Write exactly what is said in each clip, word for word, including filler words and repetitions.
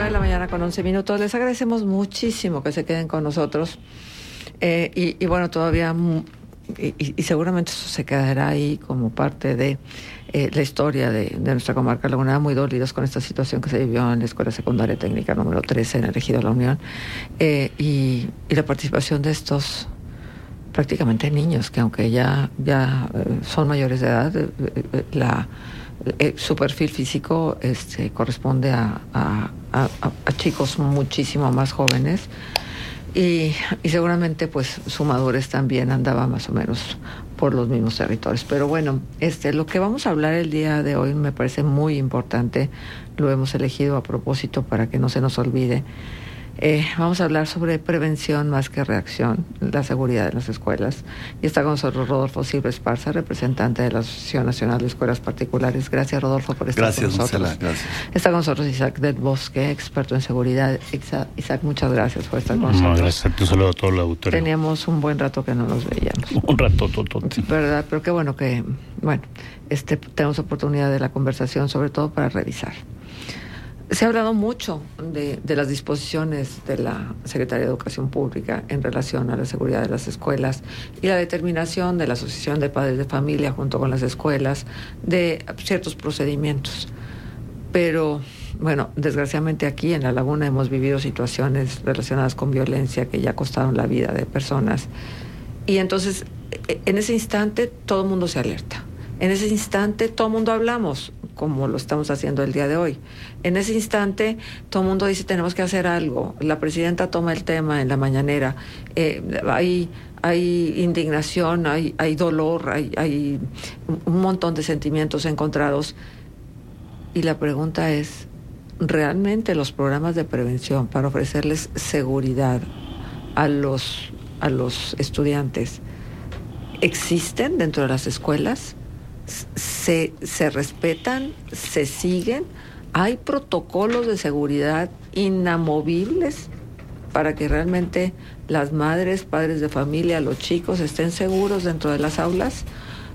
nueve de la mañana con once minutos. Les agradecemos muchísimo que se queden con nosotros. Eh, y, y bueno, todavía, y, y seguramente eso se quedará ahí como parte de eh, la historia de, de nuestra comarca lagunera, muy dolidos con esta situación que se vivió en la Escuela Secundaria Técnica número trece en el Ejido La Unión. Eh, y, y la participación de estos prácticamente niños, que aunque ya, ya eh, son mayores de edad, eh, eh, la... Eh, su perfil físico este, corresponde a, a, a, a chicos muchísimo más jóvenes y, y seguramente pues su madurez también andaba más o menos por los mismos territorios. Pero bueno, este, lo que vamos a hablar el día de hoy me parece muy importante, lo hemos elegido a propósito para que no se nos olvide. Eh, vamos a hablar sobre prevención más que reacción, la seguridad en las escuelas. Y está con nosotros Rodolfo Silva Esparza, representante de la Asociación Nacional de Escuelas Particulares. Gracias, Rodolfo, por estar gracias, con nosotros. Marcela, gracias. Está con nosotros Isaac Del Bosque, experto en seguridad. Isaac, Isaac, muchas gracias por estar con no, nosotros. Gracias a ti, un saludo a todo el auditorio. Teníamos un buen rato que no nos veíamos. Un rato, todo, todo. ¿Verdad? Pero qué bueno que, bueno, este, tenemos oportunidad de la conversación, sobre todo para revisar. Se ha hablado mucho de, de las disposiciones de la Secretaría de Educación Pública en relación a la seguridad de las escuelas y la determinación de la Asociación de Padres de Familia junto con las escuelas de ciertos procedimientos. Pero, bueno, desgraciadamente aquí en La Laguna hemos vivido situaciones relacionadas con violencia que ya costaron la vida de personas. Y entonces, en ese instante, todo el mundo se alerta. En ese instante, todo el mundo hablamos, como lo estamos haciendo el día de hoy. En ese instante, todo el mundo dice, tenemos que hacer algo. La presidenta toma el tema en la mañanera. Eh, hay, hay indignación, hay, hay dolor, hay, hay un montón de sentimientos encontrados. Y la pregunta es, ¿realmente los programas de prevención para ofrecerles seguridad a los, a los estudiantes existen dentro de las escuelas? Se, se respetan, se siguen, hay protocolos de seguridad inamovibles para que realmente las madres, padres de familia, los chicos estén seguros dentro de las aulas.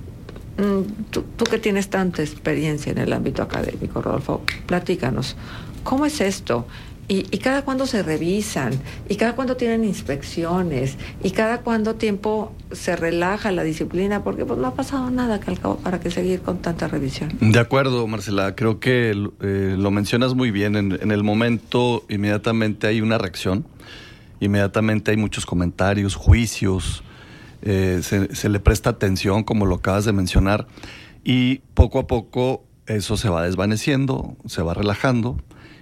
Tú, tú que tienes tanta experiencia en el ámbito académico, Rodolfo, platícanos, ¿cómo es esto? Y, y cada cuándo se revisan, y cada cuándo tienen inspecciones, y cada cuánto tiempo se relaja la disciplina, porque pues no ha pasado nada que al cabo para que seguir con tanta revisión. De acuerdo, Marcela, creo que eh, lo mencionas muy bien. En, en el momento inmediatamente hay una reacción, inmediatamente hay muchos comentarios, juicios, eh, se, se le presta atención, como lo acabas de mencionar, y poco a poco eso se va desvaneciendo, se va relajando.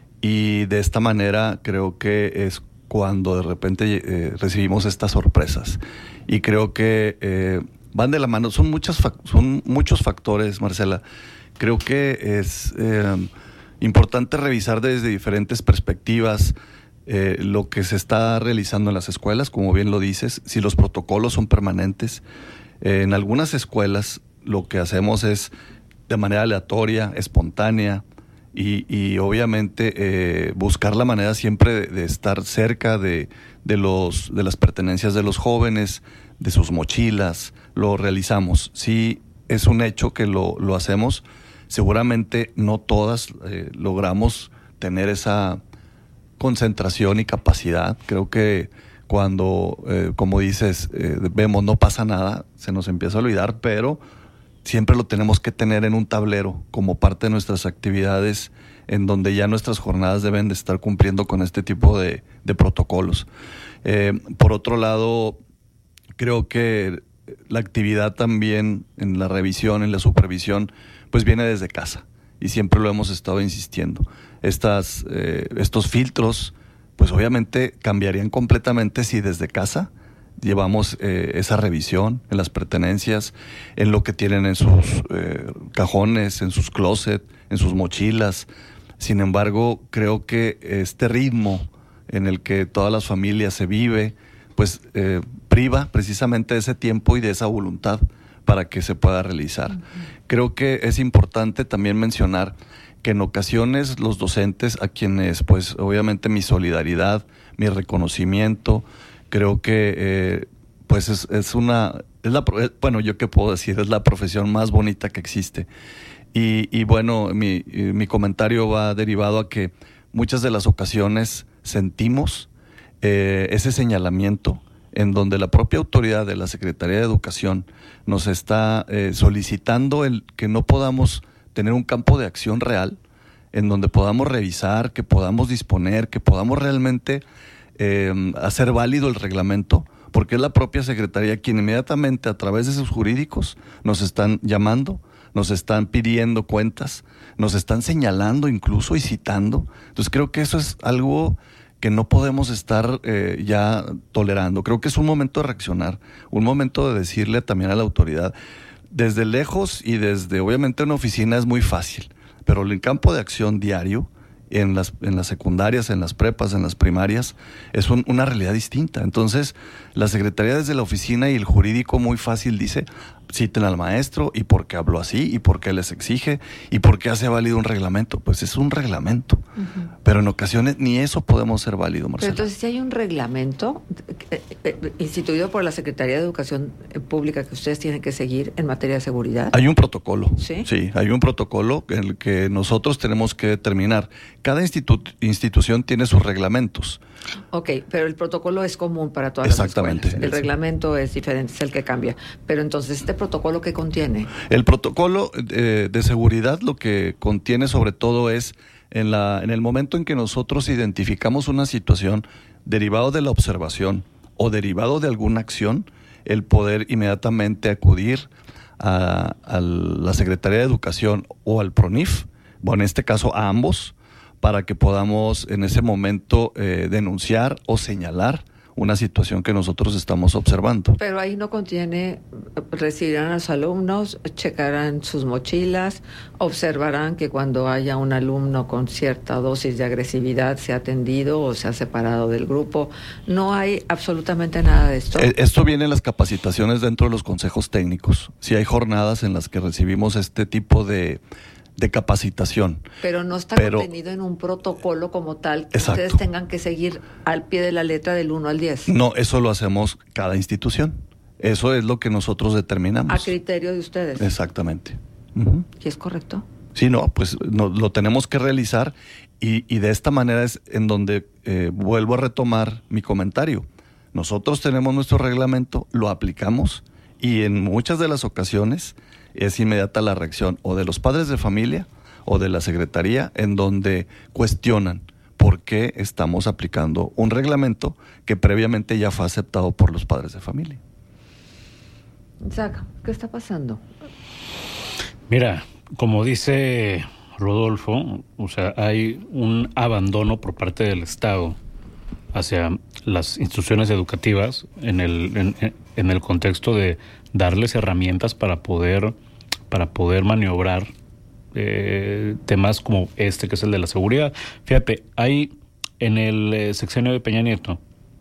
Y de esta manera creo que es cuando de repente eh, recibimos estas sorpresas. Y creo que eh, van de la mano. Son, muchas fac- son muchos factores, Marcela. Creo que es eh, importante revisar desde diferentes perspectivas eh, lo que se está realizando en las escuelas, como bien lo dices, si los protocolos son permanentes. Eh, en algunas escuelas lo que hacemos es de manera aleatoria, espontánea, Y, y obviamente eh, buscar la manera siempre de, de estar cerca de, de, los, de las pertenencias de los jóvenes, de sus mochilas, lo realizamos. Sí, es un hecho que lo, lo hacemos. Seguramente no todas eh, logramos tener esa concentración y capacidad. Creo que cuando, eh, como dices, eh, vemos no pasa nada, se nos empieza a olvidar, pero siempre lo tenemos que tener en un tablero como parte de nuestras actividades, en donde ya nuestras jornadas deben de estar cumpliendo con este tipo de, de protocolos. Eh, por otro lado, creo que la actividad también en la revisión, en la supervisión, pues viene desde casa, y siempre lo hemos estado insistiendo. Estas, eh, estos filtros, pues obviamente cambiarían completamente si desde casa llevamos eh, esa revisión en las pertenencias, en lo que tienen en sus eh, cajones, en sus closets, en sus mochilas. Sin embargo, creo que este ritmo en el que todas las familias se vive, pues eh, priva precisamente de ese tiempo y de esa voluntad para que se pueda realizar. Uh-huh. Creo que es importante también mencionar que en ocasiones los docentes, a quienes pues obviamente mi solidaridad, mi reconocimiento, creo que eh, pues es, es una, es la, bueno, yo qué puedo decir, es la profesión más bonita que existe. Y, y bueno, mi, mi comentario va derivado a que muchas de las ocasiones sentimos eh, ese señalamiento en donde la propia autoridad de la Secretaría de Educación nos está eh, solicitando el que no podamos tener un campo de acción real, en donde podamos revisar, que podamos disponer, que podamos realmente eh, hacer válido el reglamento, porque es la propia Secretaría quien inmediatamente a través de sus jurídicos nos están llamando, nos están pidiendo cuentas, nos están señalando incluso y citando. Entonces creo que eso es algo que no podemos estar eh, ya tolerando. Creo que es un momento de reaccionar, un momento de decirle también a la autoridad, desde lejos y desde obviamente una oficina es muy fácil, pero el campo de acción diario, en las, en las secundarias, en las prepas, en las primarias, es un, una realidad distinta. Entonces, la Secretaría desde la oficina y el jurídico muy fácil dice, citen al maestro, y por qué habló así, y por qué les exige, y por qué hace válido un reglamento. Pues es un reglamento, uh-huh. Pero en ocasiones ni eso podemos hacer válido, Marcela. Pero entonces, si hay un reglamento eh, eh, instituido por la Secretaría de Educación Pública que ustedes tienen que seguir en materia de seguridad. Hay un protocolo. Sí. Sí, hay un protocolo en el que nosotros tenemos que determinar. Cada institu- institución tiene sus reglamentos. Ok, pero el protocolo es común para todas las escuelas. Exactamente. El reglamento es diferente, es el que cambia. Pero entonces, ¿este protocolo qué contiene? El protocolo eh, de seguridad lo que contiene sobre todo es en, la, en el momento en que nosotros identificamos una situación derivado de la observación o derivado de alguna acción, el poder inmediatamente acudir a, a la Secretaría de Educación o al PRONIF, bueno, en este caso a ambos, para que podamos en ese momento eh, denunciar o señalar una situación que nosotros estamos observando. Pero ahí no contiene, recibirán a los alumnos, checarán sus mochilas, observarán que cuando haya un alumno con cierta dosis de agresividad se ha atendido o se ha separado del grupo. No hay absolutamente nada de esto. Esto viene en las capacitaciones dentro de los consejos técnicos. Si hay jornadas en las que recibimos este tipo de de capacitación. Pero no está Pero, contenido en un protocolo como tal que exacto. ustedes tengan que seguir al pie de la letra del uno al diez. No, eso lo hacemos cada institución. Eso es lo que nosotros determinamos. A criterio de ustedes. Exactamente. Uh-huh. ¿Y es correcto? Sí, no, pues no, lo tenemos que realizar y, y de esta manera es en donde eh, vuelvo a retomar mi comentario. Nosotros tenemos nuestro reglamento, lo aplicamos y en muchas de las ocasiones es inmediata la reacción o de los padres de familia o de la secretaría en donde cuestionan por qué estamos aplicando un reglamento que previamente ya fue aceptado por los padres de familia. Isaac, ¿qué está pasando? Mira, como dice Rodolfo, o sea, hay un abandono por parte del Estado hacia las instituciones educativas en el, en, en el contexto de darles herramientas para poder para poder maniobrar eh, temas como este, que es el de la seguridad. Fíjate, hay en el eh, sexenio de Peña Nieto,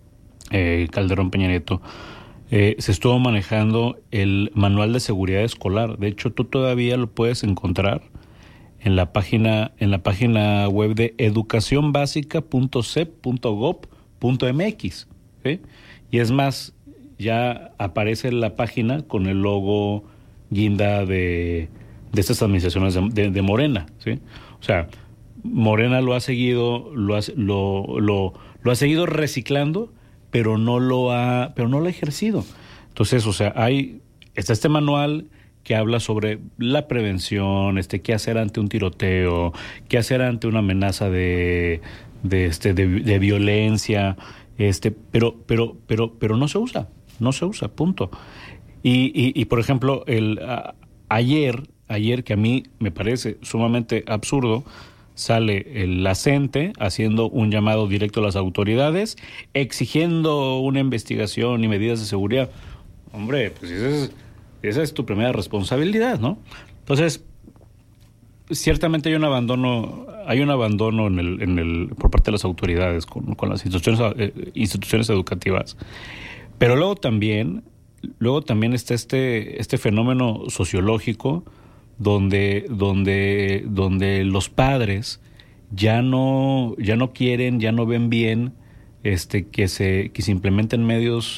eh, Calderón Peña Nieto, eh, se estuvo manejando el manual de seguridad escolar. De hecho, tú todavía lo puedes encontrar en la página en la página web de educación básica punto c e p punto gob punto m x, ¿sí? Y es más, ya aparece la página con el logo guinda de, de estas administraciones de, de, de Morena, ¿sí? O sea, Morena lo ha seguido, lo ha, lo, lo, lo ha seguido reciclando, pero no lo ha, pero no lo ha ejercido. Entonces, o sea, hay está este manual que habla sobre la prevención, este, qué hacer ante un tiroteo, qué hacer ante una amenaza de, de este, de, de violencia, este, pero, pero, pero, pero no se usa, no se usa, punto. Y, y, y por ejemplo, el a, ayer, ayer que a mí me parece sumamente absurdo, sale el la CENTE haciendo un llamado directo a las autoridades, exigiendo una investigación y medidas de seguridad. Hombre, pues esa es, esa es tu primera responsabilidad, ¿no? Entonces, ciertamente hay un abandono, hay un abandono en el, en el por parte de las autoridades con, con las instituciones, eh, instituciones educativas. Pero luego también, luego también está este, este fenómeno sociológico donde, donde, donde los padres ya no, ya no quieren, ya no ven bien este, que se, que se implementen medios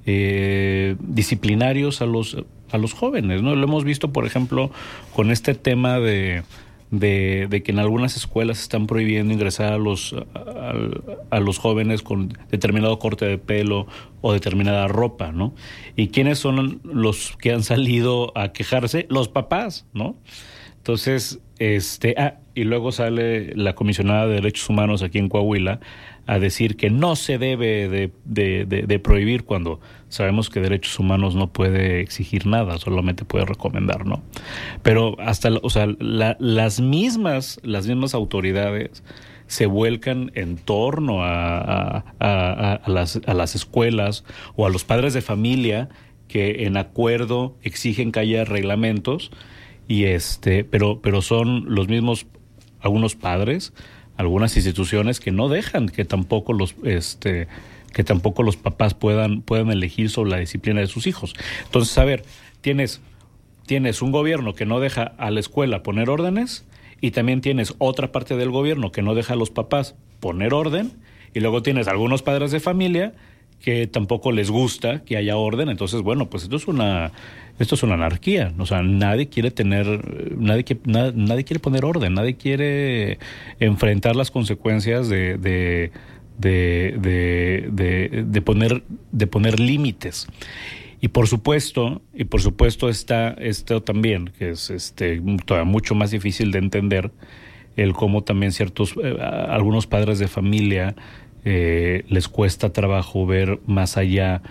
eh, disciplinarios a los, a los jóvenes, ¿no? Lo hemos visto, por ejemplo, con este tema de, de, de que en algunas escuelas están prohibiendo ingresar a los, a, a los jóvenes con determinado corte de pelo o determinada ropa, ¿no? ¿Y quiénes son los que han salido a quejarse? Los papás, ¿no? Entonces, este, ah, y luego sale la comisionada de Derechos Humanos aquí en Coahuila a decir que no se debe de, de, de, de prohibir, cuando sabemos que Derechos Humanos no puede exigir nada, solamente puede recomendar, ¿no? Pero hasta, o sea, la, las mismas, las mismas autoridades se vuelcan en torno a, a, a, a, las, a las escuelas o a los padres de familia que en acuerdo exigen que haya reglamentos, y este, pero, pero son los mismos, algunos padres, algunas instituciones que no dejan que tampoco los, este, que tampoco los papás puedan, puedan elegir sobre la disciplina de sus hijos. Entonces, a ver, tienes, tienes un gobierno que no deja a la escuela poner órdenes, y también tienes otra parte del gobierno que no deja a los papás poner orden, y luego tienes algunos padres de familia que tampoco les gusta que haya orden. Entonces, bueno, pues esto es una esto es una anarquía. O sea, nadie quiere tener, nadie quiere, na, nadie quiere poner orden, nadie quiere enfrentar las consecuencias de de de de, de, de poner de poner límites. Y por supuesto, y por supuesto está esto también, que es este todavía mucho más difícil de entender, el cómo también ciertos eh, algunos padres de familia Eh, les cuesta trabajo ver más allá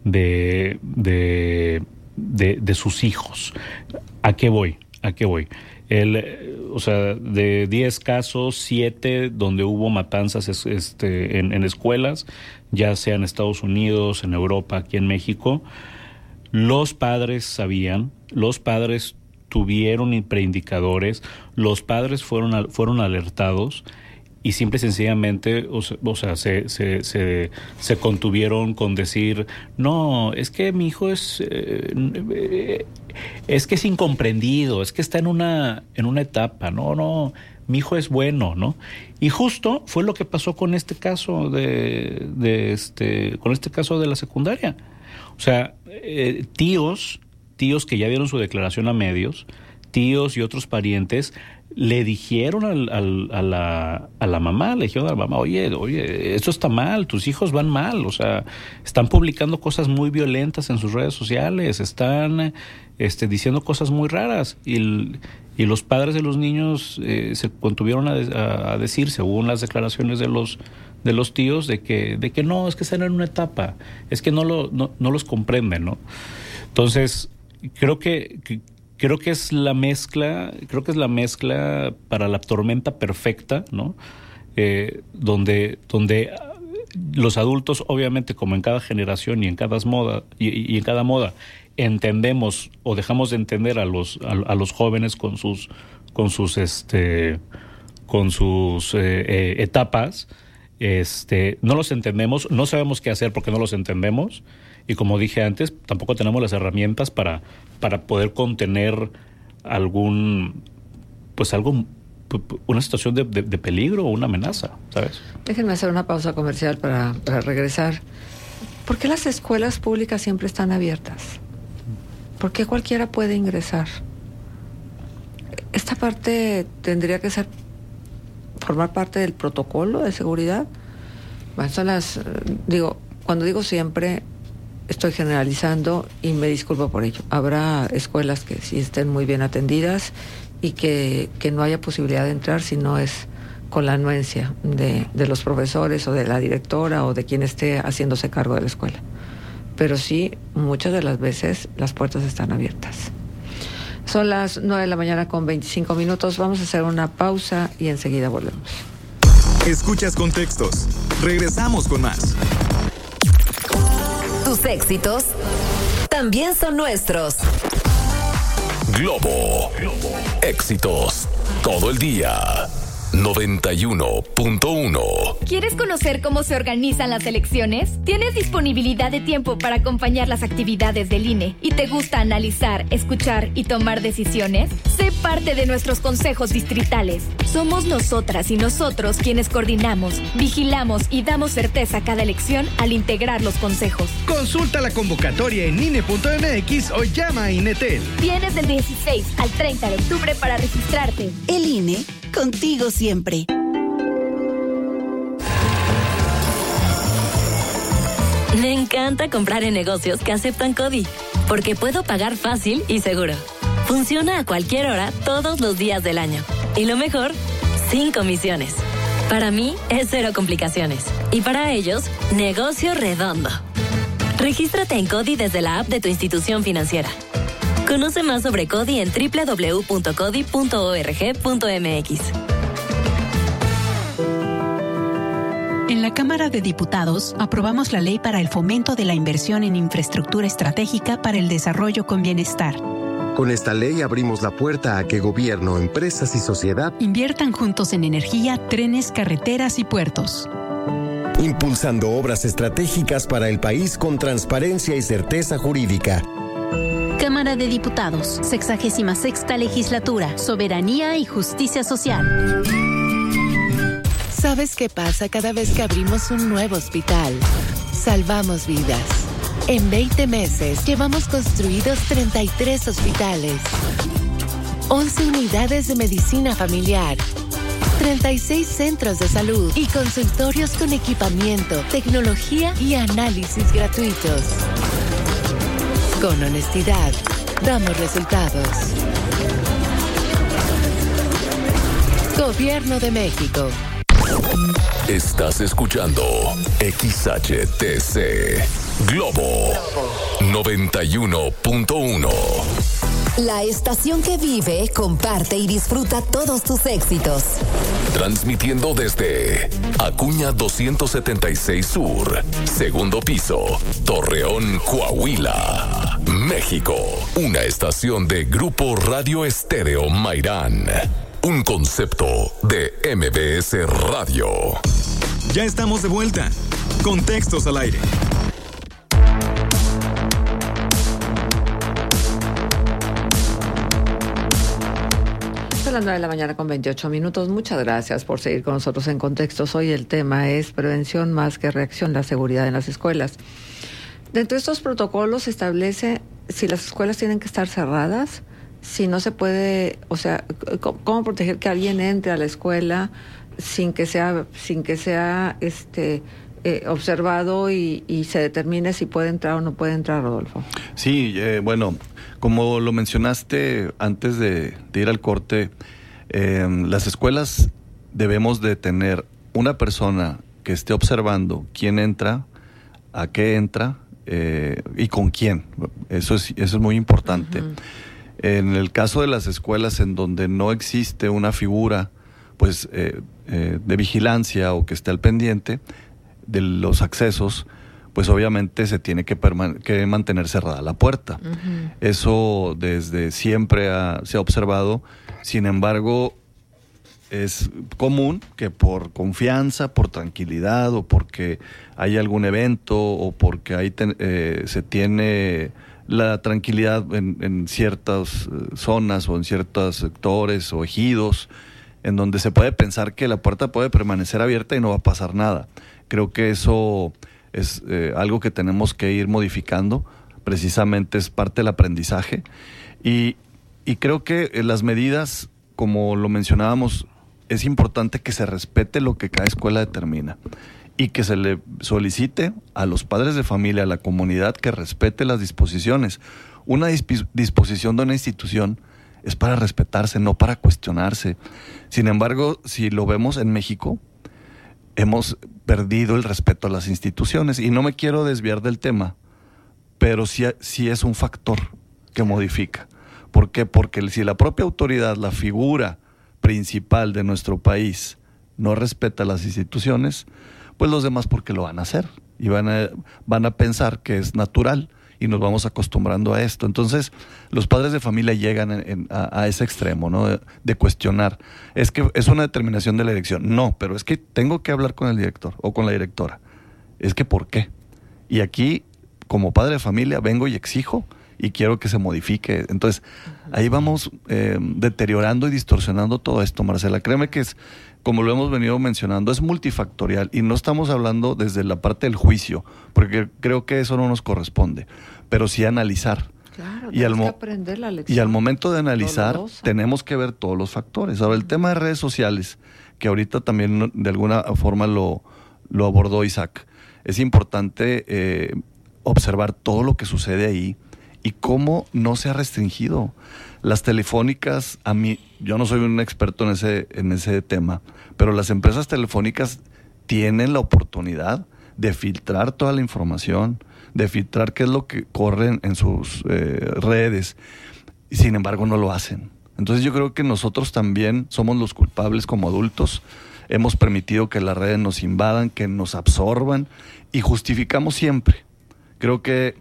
de, de, de, de sus hijos. ¿A qué voy? ¿A qué voy? El, o sea, de diez casos, siete donde hubo matanzas este, en, en escuelas, ya sea en Estados Unidos, en Europa, aquí en México, los padres sabían, los padres tuvieron preindicadores, los padres fueron, fueron alertados, y simple y sencillamente, o sea, o sea se, se, se, se contuvieron con decir, no, es que mi hijo es, eh, es que es incomprendido, es que está en una, en una etapa, no, no, mi hijo es bueno, ¿no? Y justo fue lo que pasó con este caso de, de este, con este caso de la secundaria. O sea, eh, tíos, tíos que ya dieron su declaración a medios, tíos y otros parientes le dijeron al, al, a, la, a la mamá, le dijeron a la mamá, oye, oye, esto está mal, tus hijos van mal, o sea, están publicando cosas muy violentas en sus redes sociales, están este, diciendo cosas muy raras, y, el, y los padres de los niños eh, se contuvieron a, a, a decir, según las declaraciones de los de los tíos, de que de que no, es que están en una etapa, es que no, lo, no, no los comprenden, ¿no? Entonces, creo que... que Creo que es la mezcla, creo que es la mezcla para la tormenta perfecta, ¿no? Eh, donde, donde los adultos, obviamente, como en cada generación y en cada moda, y, y en cada moda, entendemos o dejamos de entender a los, a, a los jóvenes con sus, con sus, este, con sus eh, eh, etapas. Este, no los entendemos, no sabemos qué hacer porque no los entendemos. Y como dije antes, tampoco tenemos las herramientas para, para poder contener algún, pues algo, una situación de, de, de peligro o una amenaza, ¿sabes? Déjenme hacer una pausa comercial para, para regresar. ¿Por qué las escuelas públicas siempre están abiertas? ¿Por qué cualquiera puede ingresar? Esta parte tendría que ser, formar parte del protocolo de seguridad. Bueno, son las, digo, cuando digo siempre, estoy generalizando y me disculpo por ello. Habrá escuelas que sí estén muy bien atendidas y que, que no haya posibilidad de entrar si no es con la anuencia de, de los profesores o de la directora o de quien esté haciéndose cargo de la escuela. Pero sí, muchas de las veces las puertas están abiertas. Son las nueve de la mañana con veinticinco minutos. Vamos a hacer una pausa y enseguida volvemos. Escuchas Contextos. Regresamos con más. Tus éxitos también son nuestros. Globo. Éxitos todo el día. noventa y uno punto uno. ¿Quieres conocer cómo se organizan las elecciones? ¿Tienes disponibilidad de tiempo para acompañar las actividades del I N E y te gusta analizar, escuchar y tomar decisiones? Sé parte de nuestros consejos distritales. Somos nosotras y nosotros quienes coordinamos, vigilamos y damos certeza a cada elección al integrar los consejos. Consulta la convocatoria en I N E punto M X o llama a INETEL. Tienes del dieciséis al treinta de octubre para registrarte. El I N E, contigo siempre. Me encanta comprar en negocios que aceptan CODI, porque puedo pagar fácil y seguro. Funciona a cualquier hora, todos los días del año. Y lo mejor, sin comisiones. Para mí, es cero complicaciones. Y para ellos, negocio redondo. Regístrate en CODI desde la app de tu institución financiera. Conoce más sobre CODI en doble u doble u doble u punto codi punto org punto m x. En la Cámara de Diputados aprobamos la Ley para el Fomento de la Inversión en Infraestructura Estratégica para el Desarrollo con Bienestar. Con esta ley abrimos la puerta a que gobierno, empresas y sociedad inviertan juntos en energía, trenes, carreteras y puertos. Impulsando obras estratégicas para el país con transparencia y certeza jurídica. Cámara de Diputados, sexagésima sexta legislatura, soberanía y justicia social. ¿Sabes qué pasa cada vez que abrimos un nuevo hospital? Salvamos vidas. En veinte meses llevamos construidos treinta y tres hospitales, once unidades de medicina familiar, treinta y seis centros de salud y consultorios con equipamiento, tecnología y análisis gratuitos. Con honestidad, damos resultados. Gobierno de México. Estás escuchando X H T C Globo noventa y uno punto uno. La estación que vive, comparte y disfruta todos tus éxitos. Transmitiendo desde Acuña doscientos setenta y seis Sur, segundo piso, Torreón, Coahuila, México. Una estación de Grupo Radio Estéreo Mairán. Un concepto de M B S Radio. Ya estamos de vuelta. Contextos al aire. A las nueve de la mañana con veintiocho minutos. Muchas gracias por seguir con nosotros en Contextos. Hoy el tema es prevención más que reacción, la seguridad en las escuelas. Dentro de estos protocolos se establece si las escuelas tienen que estar cerradas, si no se puede, o sea, cómo proteger que alguien entre a la escuela sin que sea, sin que sea este eh, observado y, y se determine si puede entrar o no puede entrar, Rodolfo. Sí, eh, bueno, como lo mencionaste antes de, de ir al corte, eh, las escuelas debemos de tener una persona que esté observando quién entra, a qué entra eh, y con quién. Eso es, eso es muy importante. Uh-huh. En el caso de las escuelas en donde no existe una figura pues eh, eh, de vigilancia o que esté al pendiente de los accesos, pues obviamente se tiene que, perman- que mantener cerrada la puerta. Uh-huh. Eso desde siempre ha, se ha observado. Sin embargo, es común que por confianza, por tranquilidad o porque hay algún evento o porque ahí te, eh, se tiene la tranquilidad en, en ciertas zonas o en ciertos sectores o ejidos en donde se puede pensar que la puerta puede permanecer abierta y no va a pasar nada. Creo que eso es eh, algo que tenemos que ir modificando, precisamente es parte del aprendizaje y, y creo que las medidas, como lo mencionábamos, es importante que se respete lo que cada escuela determina y que se le solicite a los padres de familia, a la comunidad, que respete las disposiciones. Una disp- disposición de una institución es para respetarse, no para cuestionarse. Sin embargo, si lo vemos en México, hemos perdido el respeto a las instituciones y no me quiero desviar del tema, pero sí, sí es un factor que modifica. ¿Por qué? Porque si la propia autoridad, la figura principal de nuestro país, no respeta las instituciones, pues los demás porque lo van a hacer y van a, van a pensar que es natural y nos vamos acostumbrando a esto. Entonces, los padres de familia llegan en, en, a, a ese extremo, ¿no? De, de cuestionar. Es que es una determinación de la dirección. No, pero es que tengo que hablar con el director o con la directora. Es que ¿por qué? Y aquí, como padre de familia, vengo y exijo y quiero que se modifique. Entonces, uh-huh. ahí vamos eh, deteriorando y distorsionando todo esto, Marcela. Créeme que es, como lo hemos venido mencionando, es multifactorial y no estamos hablando desde la parte del juicio, porque creo que eso no nos corresponde, pero sí analizar. Claro, y, al mo- que aprender la lección. y al momento de analizar, dolorosa. Tenemos que ver todos los factores. Ahora, el tema de redes sociales, que ahorita también de alguna forma lo, lo abordó Isaac, es importante eh, observar todo lo que sucede ahí y cómo no se ha restringido. Las telefónicas, a mí, yo no soy un experto en ese, en ese tema, pero las empresas telefónicas tienen la oportunidad de filtrar toda la información, de filtrar qué es lo que corren en sus eh, redes, y sin embargo no lo hacen. Entonces yo creo que nosotros también somos los culpables como adultos. Hemos permitido que las redes nos invadan, que nos absorban y justificamos siempre. Creo que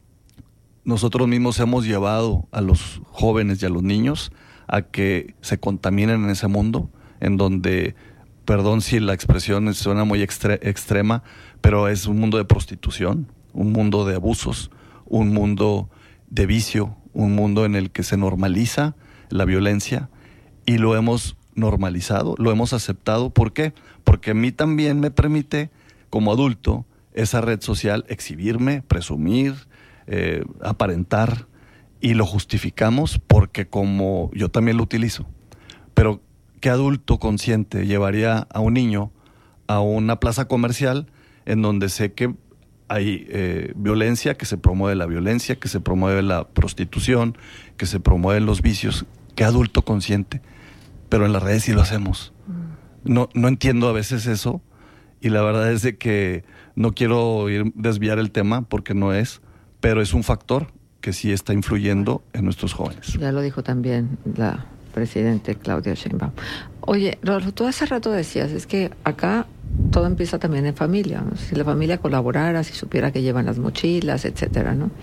nosotros mismos hemos llevado a los jóvenes y a los niños a que se contaminen en ese mundo, en donde, perdón si la expresión suena muy extre- extrema, pero es un mundo de prostitución, un mundo de abusos, un mundo de vicio, un mundo en el que se normaliza la violencia y lo hemos normalizado, lo hemos aceptado. ¿Por qué? Porque a mí también me permite, como adulto, esa red social exhibirme, presumir, eh, aparentar, y lo justificamos porque como yo también lo utilizo. Pero ¿qué adulto consciente llevaría a un niño a una plaza comercial en donde sé que hay eh, violencia, que se promueve la violencia, que se promueve la prostitución, que se promueven los vicios? ¿Qué adulto consciente? Pero en las redes sí lo hacemos. No, no entiendo a veces eso, y la verdad es de que no quiero ir desviar el tema porque no es, pero es un factor que sí está influyendo en nuestros jóvenes. Ya lo dijo también la presidente Claudia Sheinbaum. Oye, Rodolfo, tú hace rato decías, es que acá todo empieza también en familia, ¿no? Si la familia colaborara, si supiera que llevan las mochilas, etcétera, ¿no?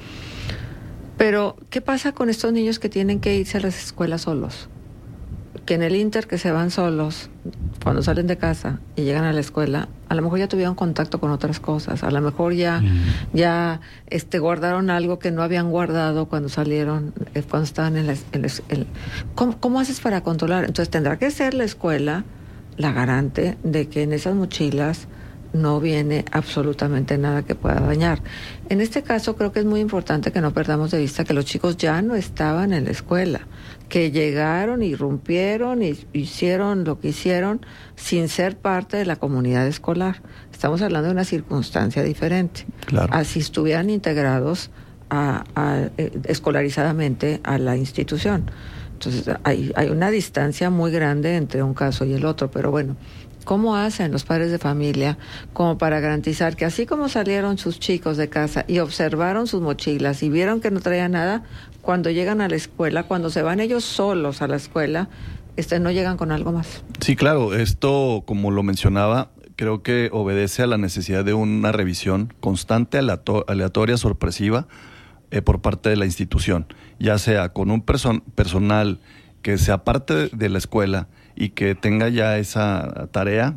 Pero, ¿qué pasa con estos niños que tienen que irse a las escuelas solos? Que en el inter que se van solos, cuando salen de casa y llegan a la escuela, a lo mejor ya tuvieron contacto con otras cosas, a lo mejor ya, mm. ya este, guardaron algo que no habían guardado cuando salieron, eh, cuando estaban en la... En la en, ¿cómo, ¿Cómo haces para controlar? Entonces tendrá que ser la escuela la garante de que en esas mochilas no viene absolutamente nada que pueda dañar. En este caso creo que es muy importante que no perdamos de vista que los chicos ya no estaban en la escuela, que llegaron, irrumpieron y hicieron lo que hicieron sin ser parte de la comunidad escolar. Estamos hablando de una circunstancia diferente. Claro. Así estuvieran integrados a, a, eh, escolarizadamente a la institución. Entonces hay, hay una distancia muy grande entre un caso y el otro, pero bueno, ¿cómo hacen los padres de familia como para garantizar que así como salieron sus chicos de casa y observaron sus mochilas y vieron que no traían nada, cuando llegan a la escuela, cuando se van ellos solos a la escuela, este, no llegan con algo más? Sí, claro, esto, como lo mencionaba, creo que obedece a la necesidad de una revisión constante, aleato- aleatoria, sorpresiva, eh, por parte de la institución, ya sea con un person- personal que sea parte de la escuela y que tenga ya esa tarea,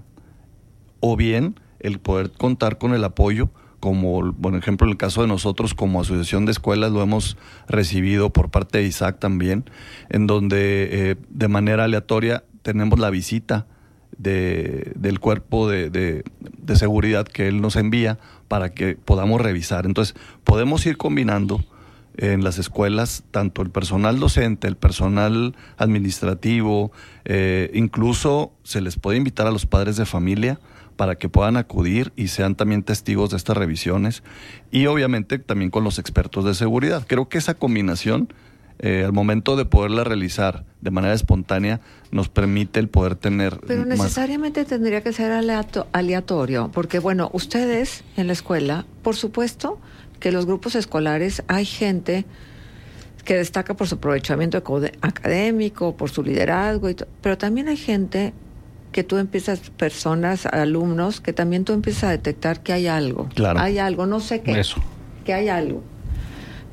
o bien el poder contar con el apoyo, como por ejemplo en el caso de nosotros como asociación de escuelas lo hemos recibido por parte de Isaac también, en donde eh, de manera aleatoria tenemos la visita de, del cuerpo de, de, de seguridad que él nos envía para que podamos revisar. Entonces podemos ir combinando en las escuelas tanto el personal docente, el personal administrativo, eh, incluso se les puede invitar a los padres de familia para que puedan acudir y sean también testigos de estas revisiones, y obviamente también con los expertos de seguridad. Creo que esa combinación, eh, al momento de poderla realizar de manera espontánea, nos permite el poder tener... Pero necesariamente más... tendría que ser aleato- aleatorio, porque bueno, ustedes en la escuela, por supuesto que los grupos escolares hay gente que destaca por su aprovechamiento académico, por su liderazgo, y to- pero también hay gente que tú empiezas, personas, alumnos, que también tú empiezas a detectar que hay algo. Claro. Hay algo, no sé qué. Eso. Que hay algo.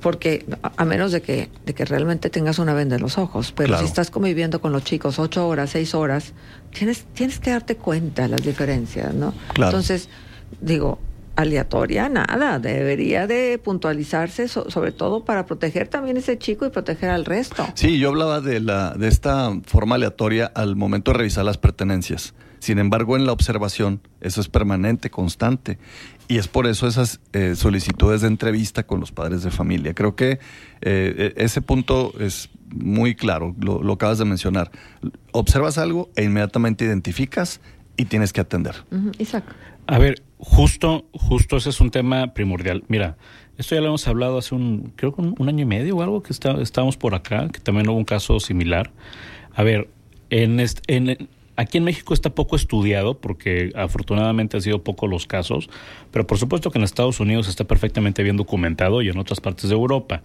porque a menos de que de que realmente tengas una venda en los ojos, pero claro. si estás conviviendo con los chicos ocho horas, seis horas, tienes tienes que darte cuenta de las diferencias, ¿no? Claro. Entonces, digo, aleatoria, nada, debería de puntualizarse, so, sobre todo para proteger también a ese chico y proteger al resto. Sí, yo hablaba de la de esta forma aleatoria al momento de revisar las pertenencias. Sin embargo, en la observación, eso es permanente, constante. Y es por eso esas eh, solicitudes de entrevista con los padres de familia. Creo que eh, ese punto es muy claro, lo, lo acabas de mencionar. Observas algo e inmediatamente identificas y tienes que atender. Uh-huh. Isaac. A ver, justo, justo ese es un tema primordial. Mira, esto ya lo hemos hablado hace un, creo que un, un año y medio o algo, que está, estábamos por acá, que también hubo un caso similar. A ver, en, este, en aquí en México está poco estudiado porque afortunadamente han sido pocos los casos, pero por supuesto que en Estados Unidos está perfectamente bien documentado y en otras partes de Europa.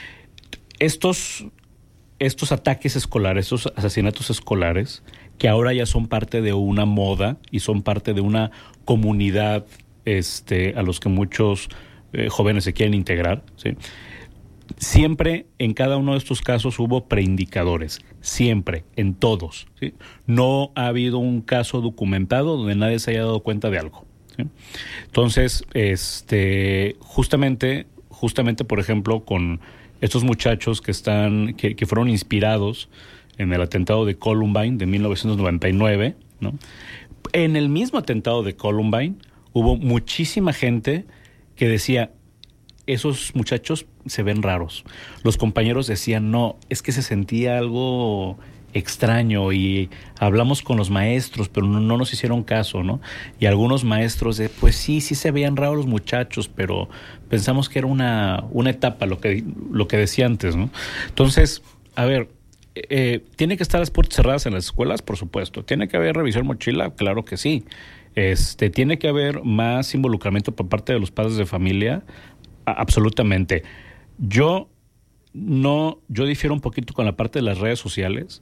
Estos, estos ataques escolares, estos asesinatos escolares, que ahora ya son parte de una moda y son parte de una comunidad este, a los que muchos eh, jóvenes se quieren integrar, ¿sí? Siempre en cada uno de estos casos hubo preindicadores, siempre, en todos, ¿sí? No ha habido un caso documentado donde nadie se haya dado cuenta de algo, ¿sí? Entonces, este, justamente, justamente, por ejemplo, con estos muchachos que están, que, que fueron inspirados en el atentado de Columbine de mil novecientos noventa y nueve, ¿no? En el mismo atentado de Columbine hubo muchísima gente que decía, esos muchachos se ven raros. Los compañeros decían, no, es que se sentía algo extraño y hablamos con los maestros, pero no, no nos hicieron caso, ¿no? Y algunos maestros de, pues sí, sí se veían raros los muchachos, pero pensamos que era una, una etapa, lo que, lo que decía antes, ¿no? Entonces, a ver, eh, ¿tiene que estar las puertas cerradas en las escuelas? Por supuesto. ¿Tiene que haber revisión mochila? Claro que sí. Este, ¿tiene que haber más involucramiento por parte de los padres de familia? Absolutamente. Yo no, yo difiero un poquito con la parte de las redes sociales,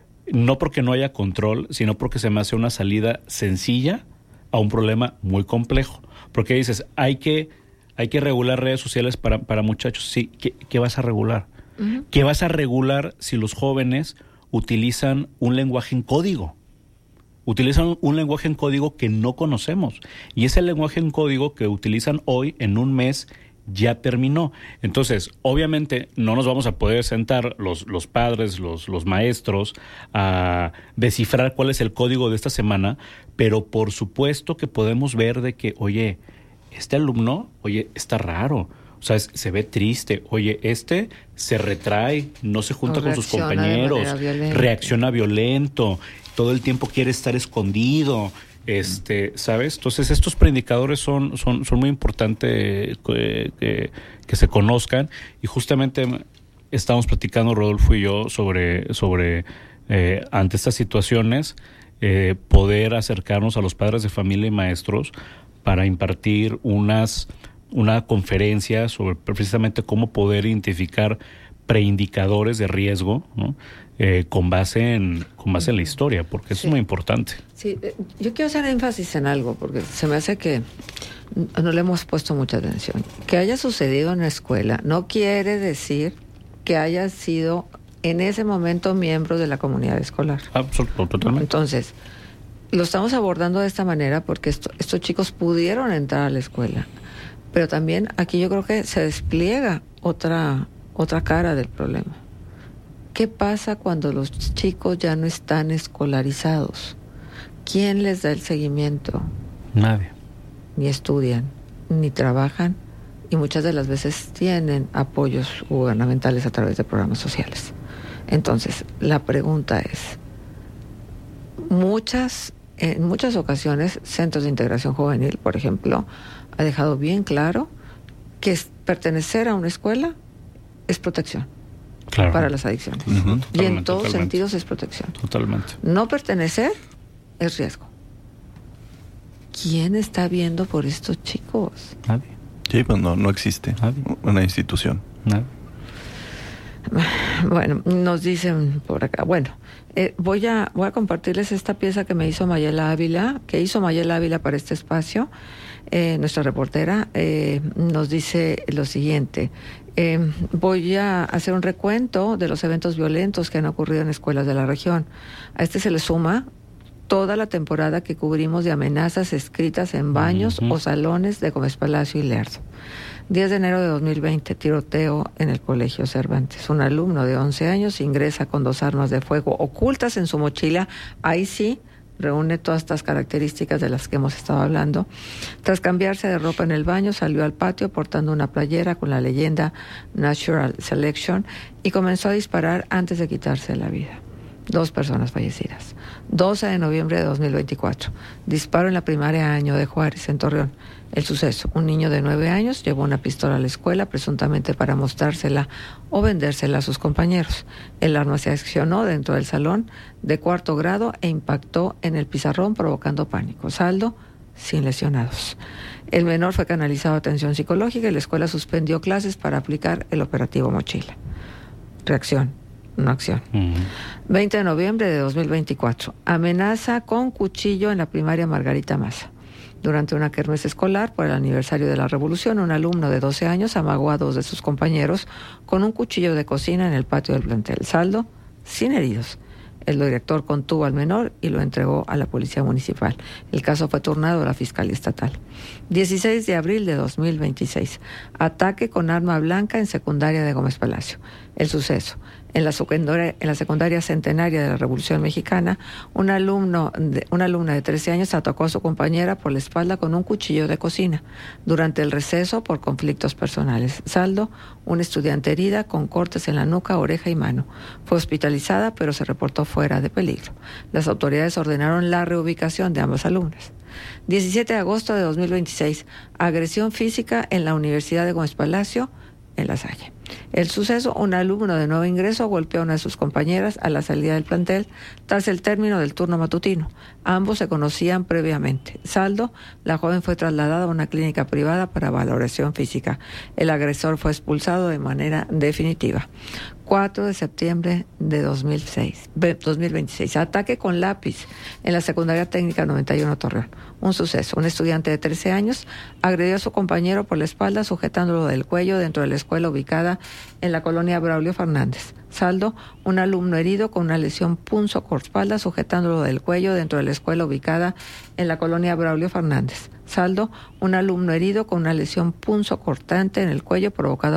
no porque no haya control, sino porque se me hace una salida sencilla a un problema muy complejo. Porque dices, hay que, hay que regular redes sociales para, para muchachos. Sí, ¿qué, qué vas a regular? Uh-huh. ¿Qué vas a regular si los jóvenes utilizan un lenguaje en código? Utilizan un lenguaje en código que no conocemos. Y ese lenguaje en código que utilizan hoy, en un mes, ya terminó. Entonces, obviamente, no nos vamos a poder sentar los, los padres, los, los maestros, a descifrar cuál es el código de esta semana, pero por supuesto que podemos ver de que, oye, este alumno, oye, está raro. O sea, es, se ve triste. Oye, este se retrae, no se junta con sus compañeros, reacciona violento, todo el tiempo quiere estar escondido. Este, ¿sabes? Entonces estos preindicadores son, son, son muy importantes que, que, que se conozcan, y justamente estamos platicando Rodolfo y yo sobre, sobre eh, ante estas situaciones, eh, poder acercarnos a los padres de familia y maestros para impartir unas, una conferencia sobre precisamente cómo poder identificar preindicadores de riesgo, ¿no? Eh, con base en con base en la historia, porque eso sí es muy importante. Sí, eh, yo quiero hacer énfasis en algo, porque se me hace que no le hemos puesto mucha atención. Que haya sucedido en la escuela no quiere decir que haya sido en ese momento miembro de la comunidad escolar. Absolutamente, totalmente. Entonces, lo estamos abordando de esta manera porque esto, estos chicos pudieron entrar a la escuela, pero también aquí yo creo que se despliega otra otra cara del problema. ¿Qué pasa cuando los chicos ya no están escolarizados? ¿Quién les da el seguimiento? Nadie. Ni estudian, ni trabajan, y muchas de las veces tienen apoyos gubernamentales a través de programas sociales. Entonces, la pregunta es, muchas, en muchas ocasiones, Centros de Integración Juvenil, por ejemplo, ha dejado bien claro que pertenecer a una escuela es protección. Claro. Para las adicciones. Uh-huh. Y en todos totalmente. sentidos es protección. Totalmente. No pertenecer es riesgo. ¿Quién está viendo por estos chicos? Nadie. Sí, pues no, no existe Nadie. Una institución. Nadie. Bueno, nos dicen por acá, bueno, eh, voy a voy a compartirles esta pieza que me hizo Mayela Ávila, que hizo Mayela Ávila para este espacio. Eh, nuestra reportera eh, nos dice lo siguiente. Eh, voy a hacer un recuento de los eventos violentos que han ocurrido en escuelas de la región. A este se le suma toda la temporada que cubrimos de amenazas escritas en baños uh-huh. o salones de Gómez Palacio y Lerdo. diez de enero de dos mil veinte, tiroteo en el Colegio Cervantes. Un alumno de once años ingresa con dos armas de fuego ocultas en su mochila. Ahí sí reúne todas estas características de las que hemos estado hablando. Tras cambiarse de ropa en el baño, salió al patio portando una playera con la leyenda Natural Selection y comenzó a disparar antes de quitarse la vida. Dos personas fallecidas. doce de noviembre de dos mil veinticuatro. Disparo en la primaria Año de Juárez, en Torreón. El suceso. Un niño de nueve años llevó una pistola a la escuela, presuntamente para mostrársela o vendérsela a sus compañeros. El arma se accionó dentro del salón de cuarto grado e impactó en el pizarrón, provocando pánico. Saldo, sin lesionados. El menor fue canalizado a atención psicológica y la escuela suspendió clases para aplicar el operativo Mochila. Reacción. No acción. Uh-huh. veinte de noviembre de dos mil veinticuatro. Amenaza con cuchillo en la primaria Margarita Maza. Durante una kermés escolar por el aniversario de la Revolución, un alumno de doce años amagó a dos de sus compañeros con un cuchillo de cocina en el patio del plantel. Saldo, sin heridos. El director contuvo al menor y lo entregó a la Policía Municipal. El caso fue turnado a la Fiscalía Estatal. dieciséis de abril de dos mil veintiséis. Ataque con arma blanca en secundaria de Gómez Palacio. El suceso. En la, secundaria, en la secundaria centenaria de la Revolución Mexicana, un alumno de, una alumna de trece años atacó a su compañera por la espalda con un cuchillo de cocina durante el receso por conflictos personales. Saldo, una estudiante herida con cortes en la nuca, oreja y mano. Fue hospitalizada, pero se reportó fuera de peligro. Las autoridades ordenaron la reubicación de ambas alumnas. diecisiete de agosto de dos mil veintiséis, agresión física en la Universidad de Gómez Palacio, en La Salle. El suceso, un alumno de nuevo ingreso golpeó a una de sus compañeras a la salida del plantel tras el término del turno matutino. Ambos se conocían previamente. Saldo, la joven fue trasladada a una clínica privada para valoración física. El agresor fue expulsado de manera definitiva. cuatro de septiembre de dos mil seis, dos mil veintiséis. Ataque con lápiz en la secundaria técnica noventa y uno Torreón. Un suceso. Un estudiante de trece años agredió a su compañero por la espalda sujetándolo del cuello dentro de la escuela ubicada en la colonia Braulio Fernández. Saldo, un alumno herido con una lesión punzo-corespalda sujetándolo del cuello dentro de la escuela ubicada en la colonia Braulio Fernández. Saldo, un alumno herido con una lesión punzo-cortante en el cuello provocada